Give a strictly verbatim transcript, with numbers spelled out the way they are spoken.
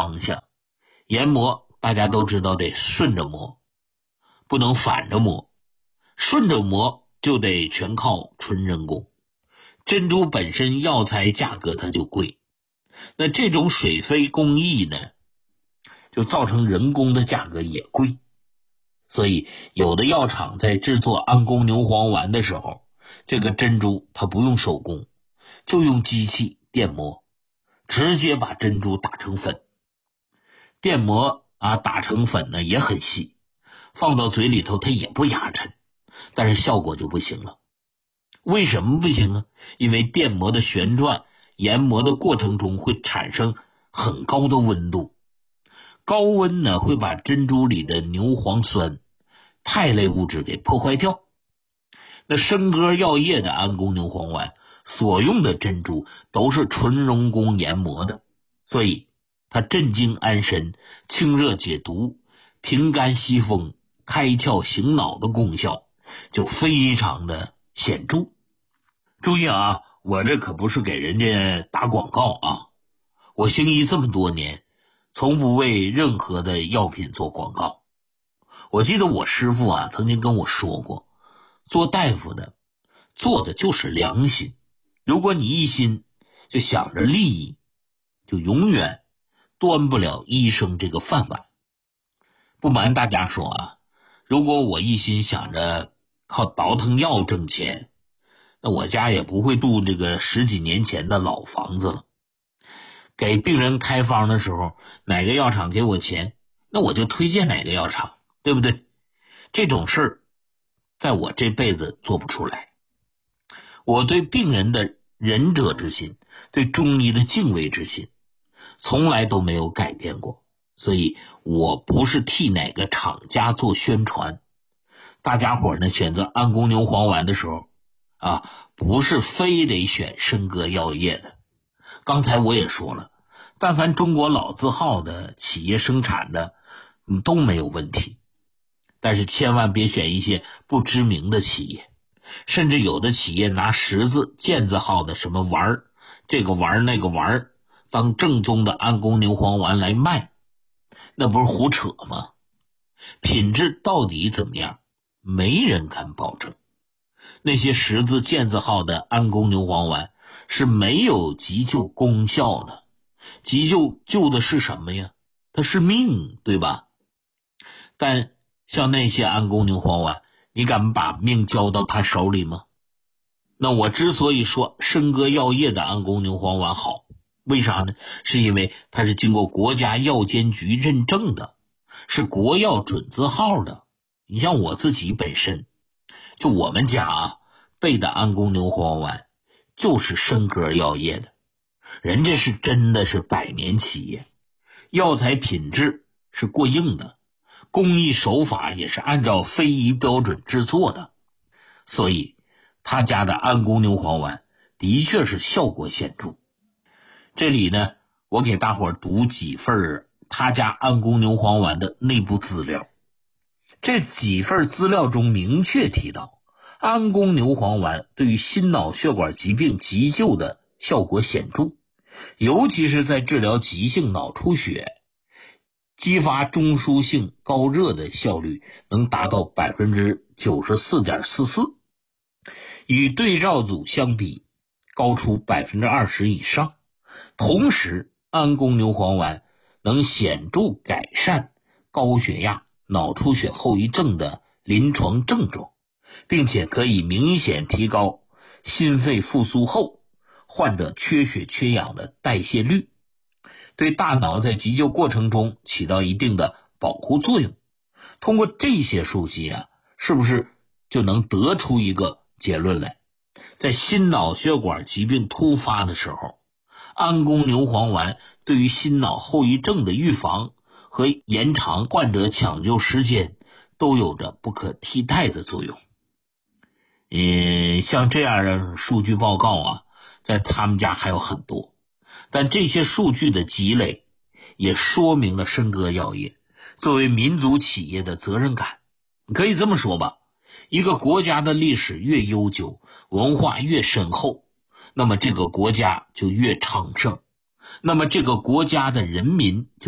方向。研磨大家都知道得顺着磨，不能反着磨，顺着磨就得全靠纯人工。珍珠本身药材价格它就贵，那这种水飞工艺呢，就造成人工的价格也贵。所以有的药厂在制作安宫牛黄丸的时候，这个珍珠它不用手工，就用机器电磨，直接把珍珠打成粉。电磨啊，打成粉呢也很细，放到嘴里头它也不压沉，但是效果就不行了。为什么不行呢？因为电磨的旋转研磨的过程中会产生很高的温度，高温呢会把珍珠里的牛磺酸肽类物质给破坏掉。那笙歌药业的安宫牛黄丸所用的珍珠都是纯人工研磨的，所以它镇静安神、清热解毒、平肝息风、开窍醒脑的功效就非常的显著。注意啊，我这可不是给人家打广告啊，我行医这么多年从不为任何的药品做广告。我记得我师父啊曾经跟我说过，做大夫的做的就是良心，如果你一心就想着利益，就永远端不了医生这个饭碗。不瞒大家说啊，如果我一心想着靠倒腾药挣钱，那我家也不会住这个十几年前的老房子了。给病人开方的时候，哪个药厂给我钱，那我就推荐哪个药厂，对不对？这种事儿在我这辈子做不出来。我对病人的仁者之心，对中医的敬畏之心从来都没有改变过，所以我不是替哪个厂家做宣传。大家伙呢选择安宫牛黄丸的时候啊，不是非得选笙歌药业的。刚才我也说了，但凡中国老字号的企业生产的嗯都没有问题，但是千万别选一些不知名的企业，甚至有的企业拿十字建字号的什么丸儿，这个丸儿那个丸儿当正宗的安宫牛黄丸来卖，那不是胡扯吗？品质到底怎么样，没人敢保证。那些十字建字号的安宫牛黄丸是没有急救功效的，急救救的是什么呀？它是命，对吧？但像那些安宫牛黄丸，你敢把命交到他手里吗？那我之所以说笙歌药业的安宫牛黄丸好，为啥呢？是因为它是经过国家药监局认证的，是国药准字号的。你像我自己本身，就我们家啊备的安宫牛黄丸就是笙歌药业的，人家是真的是百年企业，药材品质是过硬的，工艺手法也是按照非遗标准制作的，所以他家的安宫牛黄丸的确是效果显著。这里呢，我给大伙儿读几份他家安宫牛黄丸的内部资料。这几份资料中明确提到，安宫牛黄丸对于心脑血管疾病急救的效果显著，尤其是在治疗急性脑出血，激发中枢性高热的效率能达到 百分之九十四点四四， 与对照组相比高出 百分之二十 以上。同时安宫牛黄丸能显著改善高血压、脑出血后遗症的临床症状，并且可以明显提高心肺复苏后患者缺血缺氧的代谢率，对大脑在急救过程中起到一定的保护作用。通过这些数据啊，是不是就能得出一个结论来？在心脑血管疾病突发的时候，安宫牛黄丸对于心脑后遗症的预防和延长患者抢救时间都有着不可替代的作用。嗯，像这样的数据报告啊，在他们家还有很多，但这些数据的积累也说明了笙歌药业作为民族企业的责任感。可以这么说吧，一个国家的历史越悠久，文化越深厚，那么这个国家就越昌盛，那么这个国家的人民就